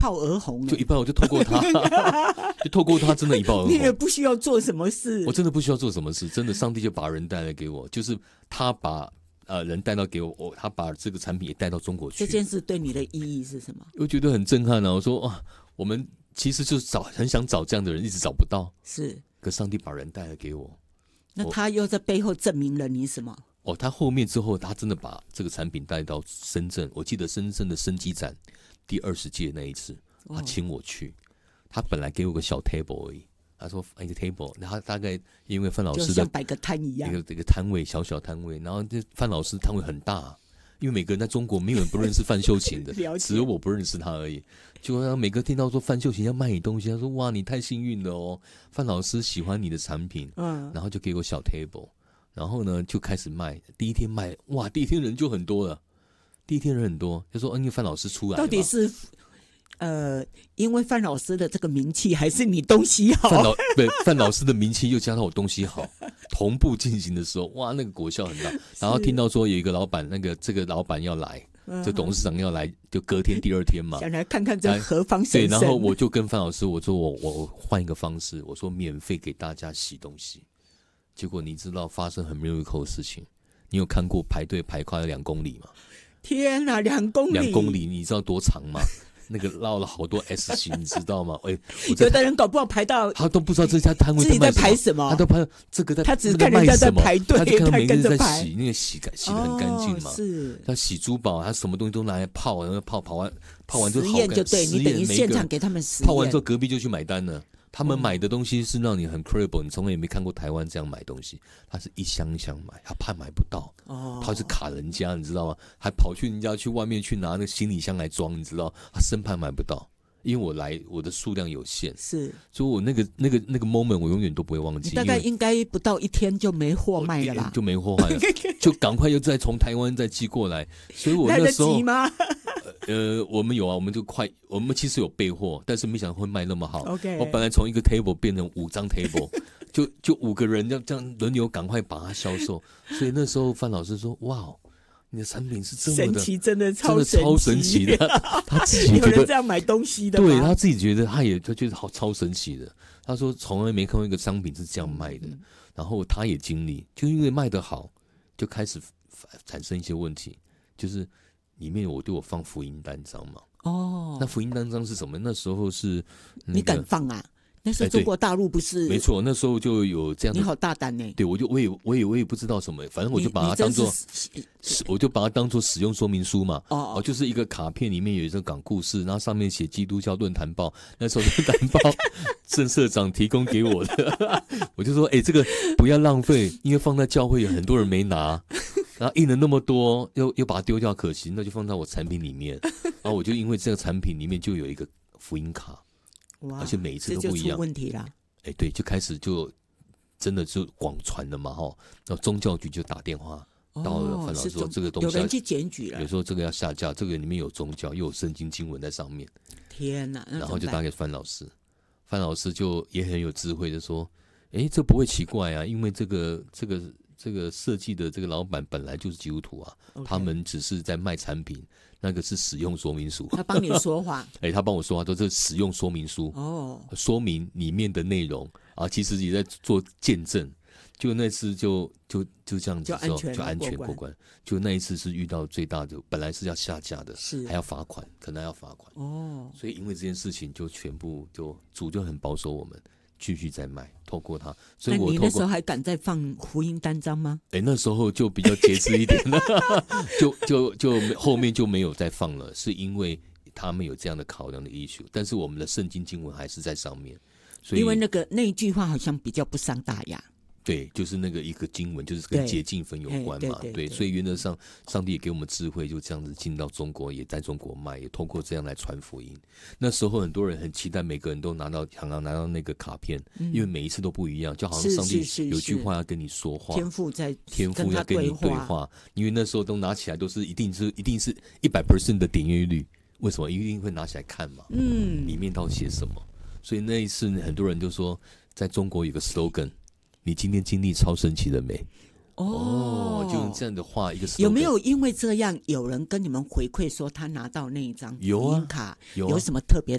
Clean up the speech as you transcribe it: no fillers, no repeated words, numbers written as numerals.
炮而红， 就一炮我就透过他，就透过他真的一炮而红。 你也不需要做什么事， 我真的不需要做什么事，真的上帝就把人带来给我，就是他把人带到给我，他把这个产品也带到中国去。 这件事对你的意义是什么？ 我觉得很震撼啊！我说哇，我们其实就是很想找这样的人，一直找不到。 是， 可上帝把人带来给我。 那他又在背后证明了你什么？ 他后面之后，他真的把这个产品带到深圳。我记得深圳的生机展第20届那一次，他请我去。他本来给我个小 table 而已。他说一个 table， 他大概因为范老师的就像摆个摊一样， 一个摊位，小小摊位，然后这范老师摊位很大，因为每个人在中国没有人不认识范秀琴的，只有我不认识他而已。就每个听到说范秀琴要卖你东西，他说哇你太幸运了哦，范老师喜欢你的产品，然后就给我小 table， 然后呢就开始卖。第一天卖，哇，第一天人就很多了，第一天人很多，就说因为范老师出来了， 到底是因为范老师的这个名气，还是你东西好？ 范老师的名气又加上我东西好，同步进行的时候，哇，那个果效很大。然后听到说有一个老板，这个老板要来，就董事长要来，就隔天第2天嘛， 想来看看这何方神圣。 对，然后我就跟范老师我说我换一个方式，我说免费给大家洗东西。结果你知道发生很 miracle 的事情，你有看过排队排快要2公里吗？ 天哪，2公里 ！2公里，你知道多长吗？那个绕了好多 S 型，你知道吗？ 有的人搞不好排到他都不知道这家摊位自己在排什么， 他都排这个在， 他只看人家在排队， 他就看到每个人在排洗，那个洗得很干净嘛。 是， 他洗珠宝，他什么东西都拿来泡，然后泡完就好实验就对，你等于现场给他们实验， 泡完之后隔壁就去买单了。他们买的东西是让你很 credible， 你从来也没看过台湾这样买东西，他是一箱一箱买，他怕买不到，他是卡人家，你知道吗？还跑去人家去外面去拿那个行李箱来装，你知道，他生怕买不到。因为我的数量有限， 是， 所以我那个 moment 我永远都不会忘记。 你大概应该不到1天就没货卖了吧？ 就没货卖了，就赶快又再从台湾再寄过来。所以我那时候来得及吗？ 我们有啊，我们其实有备货，但是没想到会卖那么好。 Okay. 我本来从一个 table 变成5张 table， 就5个人这样轮流赶快把它销售。所以那时候范老师说：“哇，你的产品是这么的神奇，真的超神奇的。”他自己觉得有人这样买东西的吗？ 对，他自己觉得他觉得好超神奇的。他说从来没看过一个商品是这样卖的，然后他也经历，就因为卖得好，就开始产生一些问题，就是里面我放福音单张嘛。那福音单张是什么？那时候是你敢放啊？那时候中国大陆不是？ 没错，那时候就有这样的。 你好大胆呢！ 对，我也不知道什么，反正我就把它当做，我就把它当做使用说明书嘛。就是一个卡片，里面有一个讲故事，然后上面写基督教论坛报。那时候论坛报郑社长提供给我的，我就说，这个不要浪费，因为放在教会有很多人没拿。然后印了那么多，又把它丢掉，可惜，那就放在我产品里面。然后我就因为这个产品里面就有一个福音卡。而且每一次都不一样， 这就出问题了。 对，就开始就真的就广传了嘛，然后宗教局就打电话到了范老师说这个东西有人去检举了， 有时候这个要下架，这个里面有宗教又有圣经经文在上面。 天哪！ 然后就打给范老师，范老师就也很有智慧的说，这不会奇怪啊，因为这个设计的这个老板本来就是基督徒啊，他们只是在卖产品。那个是使用说明书， 他帮你说话。 他帮我说话，都是使用说明书。说明里面的内容啊，其实也在做见证。就那次就这样子，就安全过关。就那一次是遇到最大的，本来是要下架的，还要罚款，可能还要罚款。所以因为这件事情，就全部主就很保守我们。继续在卖，透过它，所以我那你那时候还敢再放福音单张吗？ 那时候就比较节制一点了，就后面就没有再放了，是因为他们有这样的考量的 issue， 但是我们的圣经经文还是在上面，所以因为那一句话好像比较不伤大雅。 对，就是那个一个经文，就是跟洁净粉有关嘛。对，所以原则上，上帝也给我们智慧，就这样子进到中国，也在中国卖，也透过这样来传福音。那时候很多人很期待，每个人都想要拿到那个卡片，因为每一次都不一样，就好像上帝有句话要跟你说话， 天父要跟你对话。因为那时候都拿起来都是一定是100% 的点阅率，为什么？一定会拿起来看嘛。里面到底写什么？所以那一次很多人就说，在中国有个 slogan。你今天经历超神奇了没？就用这样的话一个 slogan。有没有因为这样有人跟你们回馈说他拿到那一张福音卡有什么特别